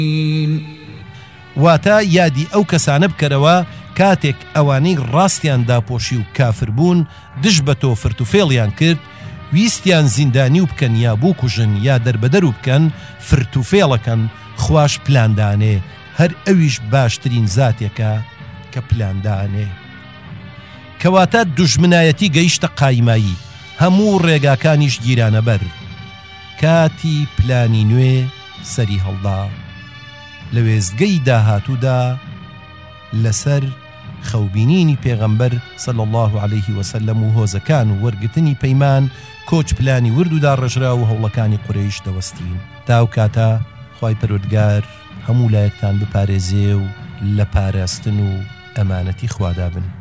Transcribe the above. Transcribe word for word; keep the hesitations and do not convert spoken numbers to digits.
واتە یادی ئەو کەسانە بکەرەوە کاتێک ئەوانەی ڕاستیان داپۆشی و کافر بوون دش بە تۆ فرتوفێڵیان کرد ویستیان زیندانی و بکەن یا بوو کوژن یا دەربەدەر و بکەن فرتوفێڵەکەن خوش پلاندانێ هەر ئەویش باشترین زاتێکە کە پلاندانێ کەواتە دوژمنایەتی گەیشتە قایمایی هەموو ڕێگاکانیش گیرانە بەر کاتی پلانی نوێ سەری هەڵدا لە وێزگەی داهاتوودا لەسەر خەوبینینی پێغەمبەر صلی الله عليه وسلم و هۆزەکان و وەرگتنی پەیمان کۆچ پلانی وردودا ڕژرا و هەوڵەکانی قورەیش دەوەستین تا ئەو کاتە خوای پەروەردگار هەموو لایەکتان بپارێزێ و لە پاراستن و ئەمانەتی خوادا بن.